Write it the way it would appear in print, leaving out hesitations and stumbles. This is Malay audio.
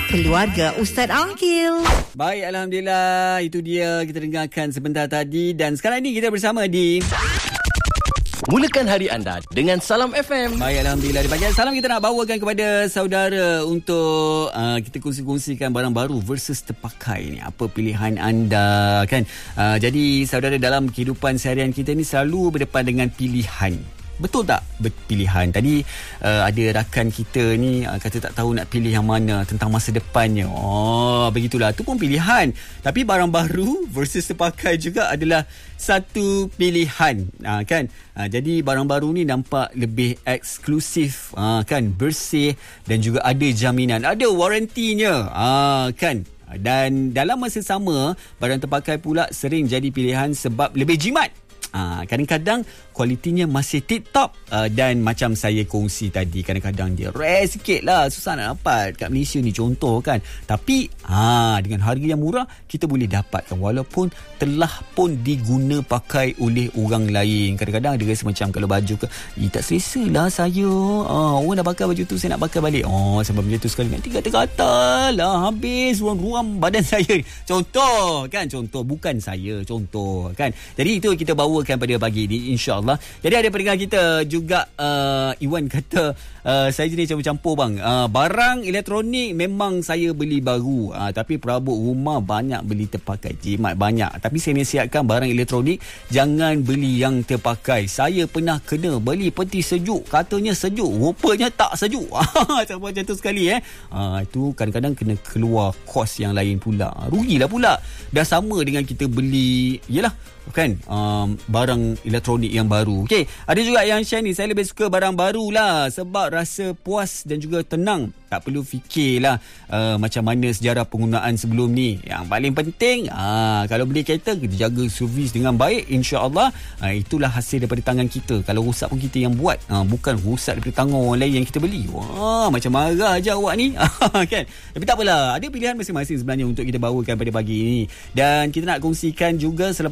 Keluarga Ustaz Aqil. Baik, Alhamdulillah. Itu dia kita dengarkan sebentar tadi. Dan sekarang ni kita bersama di... Mulakan hari anda dengan Salam FM. Baik, Alhamdulillah. Di bahagian salam kita nak bawakan kepada saudara untuk kita kongsi-kongsikan barang baru versus terpakai ni. Apa pilihan anda kan? Jadi saudara, dalam kehidupan seharian kita ni selalu berdepan dengan pilihan. Betul tak? Pilihan. Tadi ada rakan kita ni kata tak tahu nak pilih yang mana tentang masa depannya. Oh, begitulah. Itu pun pilihan. Tapi barang baru versus terpakai juga adalah satu pilihan. Kan? Jadi barang baru ni nampak lebih eksklusif, kan? Bersih dan juga ada jaminan. Ada warantinya. Kan? Dan dalam masa sama, barang terpakai pula sering jadi pilihan sebab lebih jimat. Kadang-kadang kualitinya masih tip-top, dan macam saya kongsi tadi, kadang-kadang dia rare sikit lah, susah nak dapat kat Malaysia ni contoh kan. Tapi dengan harga yang murah kita boleh dapatkan walaupun telah pun diguna pakai oleh orang lain. Kadang-kadang ada rasa macam kalau baju ke tak selesa lah saya, orang dah pakai baju tu saya nak pakai balik. Sebab baju tu sekali nanti kata-kata lah habis ruam-ruam badan saya. Contoh kan, contoh, bukan saya, contoh kan. Jadi itu kita bawakan pada pagi ni, insya-Allah. Jadi ada pendengar kita juga, Iwan kata saya jenis campur-campur bang. Barang elektronik memang saya beli baru, tapi perabot rumah banyak beli terpakai. Jimat banyak. Tapi saya nasihatkan barang elektronik jangan beli yang terpakai. Saya pernah kena beli peti sejuk, katanya sejuk, rupanya tak sejuk. Macam tu sekali itu kadang-kadang kena keluar kos yang lain pula. Rugilah pula. Dah sama dengan kita beli, yelah kan, barang elektronik yang baru. Okey, ada juga yang share ni, saya lebih suka barang baru lah sebab rasa puas dan juga tenang. Tak perlu fikirlah macam mana sejarah penggunaan sebelum ni. Yang paling penting kalau beli kereta kita jaga servis dengan baik, insya-Allah. Itulah hasil daripada tangan kita. Kalau rosak pun kita yang buat, bukan rosak daripada tangan orang lain yang kita beli. Wah, macam marah je awak ni. Kan? Tapi tak apalah, ada pilihan masing-masing sebenarnya untuk kita bawakan pada pagi ini. Dan kita nak kongsikan juga selepas